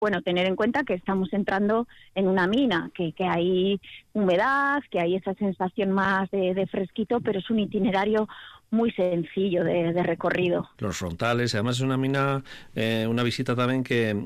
bueno, tener en cuenta que estamos entrando en una mina, que hay humedad, que hay esa sensación más de fresquito, pero es un itinerario muy sencillo de recorrido. Los frontales, además es una mina, una visita también que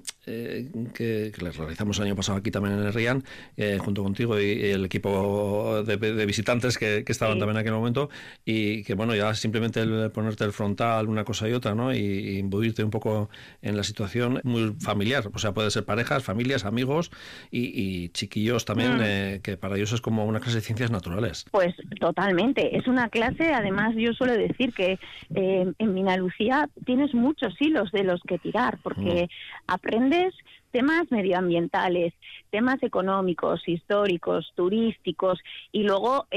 les realizamos el año pasado aquí también en el Rian, junto contigo y el equipo de visitantes que estaban también en aquel momento, y que bueno, ya simplemente el ponerte el frontal, una cosa y otra, ¿no? Y imbuirte un poco en la situación, muy familiar, o sea, puede ser parejas, familias, amigos y chiquillos también, que para ellos es como una clase de ciencias naturales. Pues totalmente, es una clase, además yo suelo decir que en Mina Lucía tienes muchos hilos de los que tirar, porque aprendes temas medioambientales, temas económicos, históricos, turísticos, y luego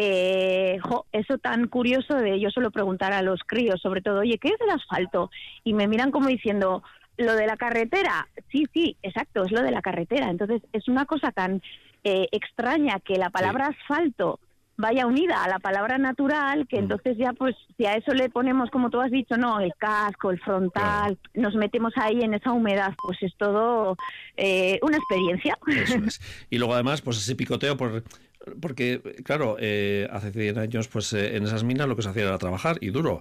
eso tan curioso de yo suelo preguntar a los críos, sobre todo, oye, ¿qué es el asfalto? Y me miran como diciendo, ¿lo de la carretera? Sí, exacto, es lo de la carretera. Entonces es una cosa tan extraña que la palabra asfalto vaya unida a la palabra natural, que entonces ya pues si a eso le ponemos, como tú has dicho, no, el casco, el frontal, nos metemos ahí en esa humedad, pues es todo una experiencia. Eso es. Y luego además pues ese picoteo porque claro, hace 100 años pues en esas minas lo que se hacía era trabajar y duro,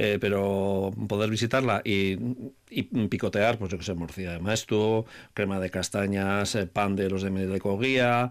pero poder visitarla y picotear, pues yo que sé, morcilla de maestro, crema de castañas, pan de los de Coguía,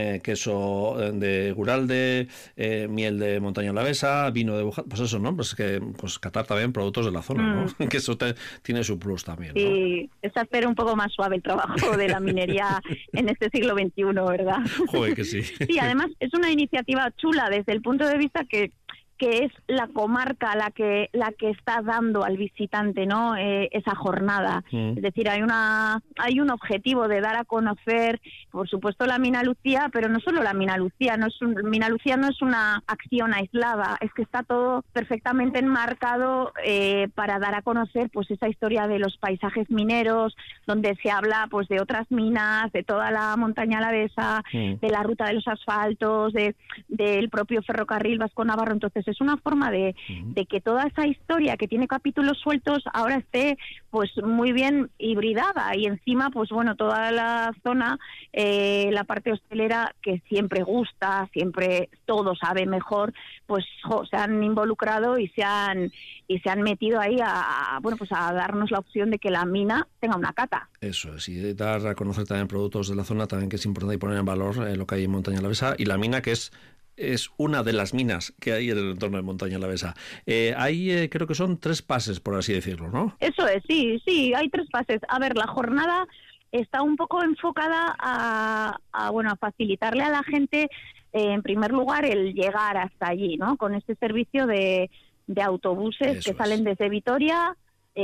queso de Guralde, miel de Montaña Alavesa, vino de Bujat, pues eso, ¿no? Pues que pues catar también productos de la zona, ¿no? Que eso tiene su plus también, ¿no? Sí, es hacer un poco más suave el trabajo de la minería en este siglo XXI, ¿verdad? Joder, que sí. Sí, además es una iniciativa chula desde el punto de vista que es la comarca la que está dando al visitante, ¿no? Esa jornada. Es decir, hay un objetivo de dar a conocer, por supuesto, la Mina Lucía, pero no solo la Mina Lucía. Mina Lucía no es una acción aislada, es que está todo perfectamente enmarcado para dar a conocer pues esa historia de los paisajes mineros, donde se habla pues de otras minas, de toda la montaña alavesa, de la ruta de los asfaltos, del propio ferrocarril Vasco-Navarro. Entonces es una forma de que toda esa historia que tiene capítulos sueltos ahora esté pues muy bien hibridada, y encima pues bueno, toda la zona, la parte hostelera, que siempre gusta, siempre todo sabe mejor, pues se han involucrado y se han metido ahí a darnos la opción de que la mina tenga una cata. Eso es, y dar a conocer también productos de la zona también, que es importante, y poner en valor lo que hay en Montaña Alavesa, y la mina, que es una de las minas que hay en el entorno de Montaña Alavesa. Hay, creo que son 3 pases, por así decirlo, ¿no? Eso es, sí, hay 3 pases. A ver, la jornada está un poco enfocada a facilitarle a la gente, en primer lugar, el llegar hasta allí, ¿no? Con este servicio de autobuses que salen desde Vitoria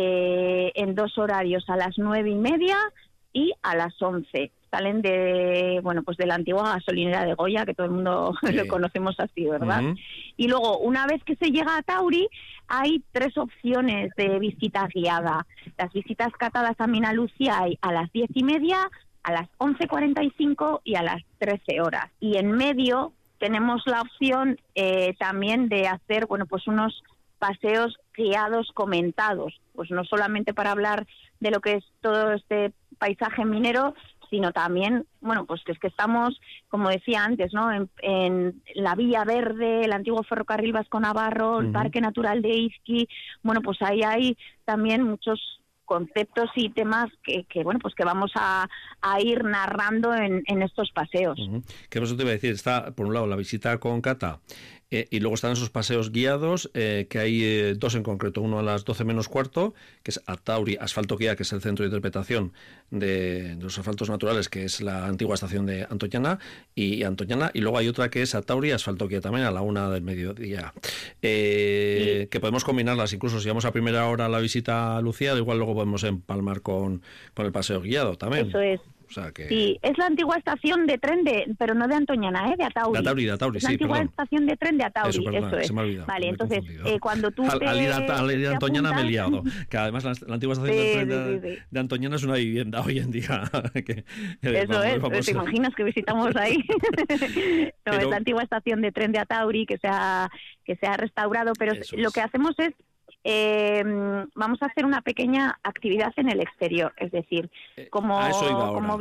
en 2 horarios, a las 9:30 y a las 11. Salen de la antigua gasolinera de Goya, que todo el mundo lo conocemos así, ¿verdad? Y luego, una vez que se llega a Tauri, hay 3 opciones de visita guiada. Las visitas catadas a Mina Lucía hay a las 10:30, a las 11:45 y a las 13 horas. Y en medio tenemos la opción también de hacer, unos paseos guiados comentados, pues no solamente para hablar de lo que es todo este paisaje minero, sino también, pues que estamos, como decía antes, ¿no? En la Villa Verde, el antiguo ferrocarril Vasco-Navarro, el Parque Natural de Izqui. Pues ahí hay también muchos conceptos y temas que vamos a ir narrando en estos paseos. ¿Qué más te iba a decir? Está, por un lado, la visita con cata, y luego están esos paseos guiados, que hay 2 en concreto. Uno a las 12 menos cuarto, que es a Tauri Asfalto Guía, que es el centro de interpretación de los asfaltos naturales, que es la antigua estación de Antoñana, y luego hay otra que es a Tauri Asfalto Guía, también a la 1 del mediodía. Que podemos combinarlas, incluso si vamos a primera hora a la visita a Lucía, igual luego podemos empalmar con el paseo guiado también. Eso es. O sea que... Sí, es la antigua estación de tren pero no de Antoñana, de Atauri. De Atauri, es la antigua estación de tren de Atauri, eso es. Se me ha olvidado. Vale, entonces, cuando tú al ir a Antoñana me he liado, que además la antigua estación de tren de Antoñana es una vivienda hoy en día. ¿Te imaginas que visitamos ahí? No, es la antigua estación de tren de Atauri que se ha restaurado, pero lo que hacemos es vamos a hacer una pequeña actividad en el exterior, es decir, como, a eso iba ahora. como